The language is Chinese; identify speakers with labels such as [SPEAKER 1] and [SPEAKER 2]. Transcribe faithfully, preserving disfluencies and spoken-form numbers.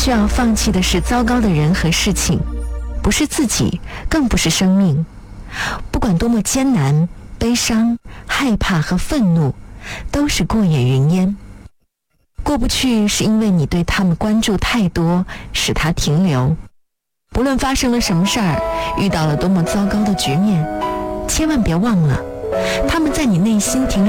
[SPEAKER 1] 需要放弃的是糟糕的人和事情，不是自己，更不是生命。不管多么艰难、悲伤、害怕和愤怒，都是过眼云烟。过不去是因为你对他们关注太多，使它停留。不论发生了什么事儿，遇到了多么糟糕的局面，千万别忘了，他们在你内心停留